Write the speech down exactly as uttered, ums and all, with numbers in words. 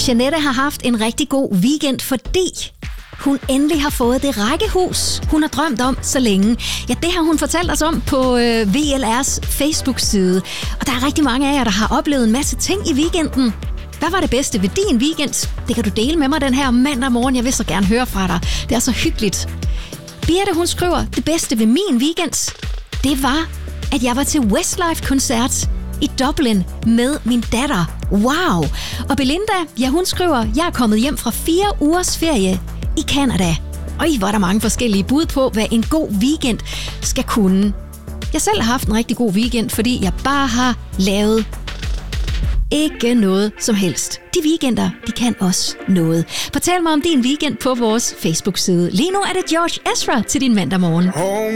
Jeanette har haft en rigtig god weekend, fordi hun endelig har fået det rækkehus, hun har drømt om så længe. Ja, det har hun fortalt os om på øh, V L R's Facebook-side. Og der er rigtig mange af jer, der har oplevet en masse ting i weekenden. Hvad var det bedste ved din weekend? Det kan du dele med mig den her mandag morgen. Jeg vil så gerne høre fra dig. Det er så hyggeligt. Birte, hun skriver, det bedste ved min weekend, det var, at jeg var til Westlife-koncert i Dublin med min datter. Wow! Og Belinda, ja, hun skriver, jeg er kommet hjem fra fire ugers ferie i Canada. Og I var der mange forskellige bud på, hvad en god weekend skal kunne. Jeg selv har haft en rigtig god weekend, fordi jeg bare har lavet ikke noget som helst. De weekender, de kan også noget. Fortæl mig om din weekend på vores Facebook-side. Lige nu er det George Ezra til din mandag morgen.